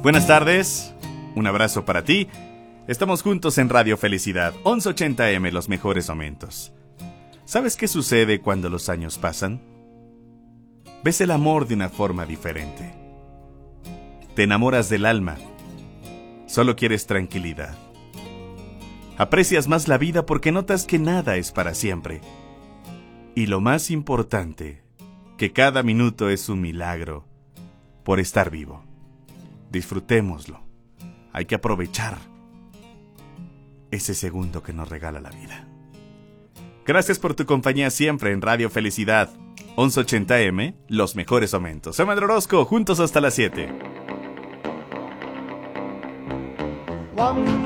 Buenas tardes, un abrazo para ti. Estamos juntos en Radio Felicidad, 1180M, los mejores momentos. ¿Sabes qué sucede cuando los años pasan? Ves el amor de una forma diferente. Te enamoras del alma. Solo quieres tranquilidad. Aprecias más la vida porque notas que nada es para siempre. Y lo más importante, que cada minuto es un milagro por estar vivo. Disfrutémoslo. Hay que aprovechar ese segundo que nos regala la vida. Gracias por tu compañía siempre en Radio Felicidad, 1180M, los mejores momentos. Soy Manuel Orozco, juntos hasta las 7.